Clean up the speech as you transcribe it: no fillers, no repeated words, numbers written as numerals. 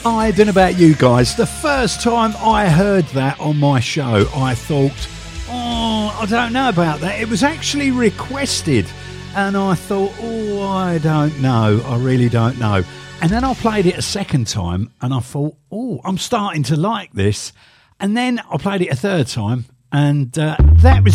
I don't know about you guys. The first time I heard that on my show, I thought, I don't know about that. It was actually requested. And I thought, I don't know. I really don't know. And then I played it a second time and I thought, I'm starting to like this. And then I played it a third time and that was